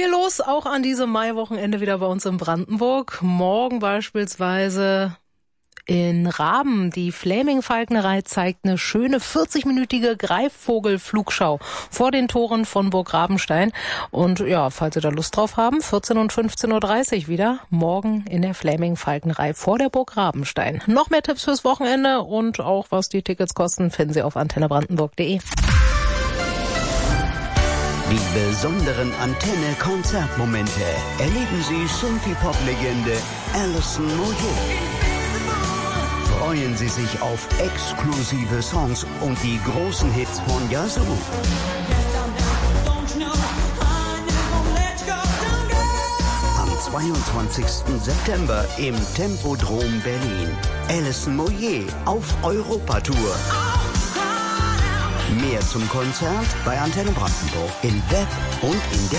Viel los, auch an diesem Maiwochenende wieder bei uns in Brandenburg. Morgen beispielsweise in Raben. Die Fläming-Falknerei zeigt eine schöne 40-minütige Greifvogel-Flugschau vor den Toren von Burg Rabenstein. Und ja, falls Sie da Lust drauf haben, 14 und 15.30 Uhr wieder morgen in der Fläming-Falknerei vor der Burg Rabenstein. Noch mehr Tipps fürs Wochenende und auch was die Tickets kosten, finden Sie auf antennebrandenburg.de. Die besonderen Antenne-Konzertmomente erleben Sie Synthie-Pop-Legende Alison Moyet. Freuen Sie sich auf exklusive Songs und die großen Hits von Yazoo. Am 22. September im Tempodrom Berlin. Alison Moyet auf Europatour. Mehr zum Konzert bei Antenne Brandenburg im Web und in der